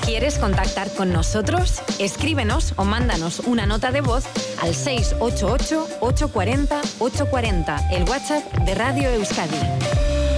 ¿Quieres contactar con nosotros? Escríbenos o mándanos una nota de voz al 688 840 840, el WhatsApp de Radio Euskadi.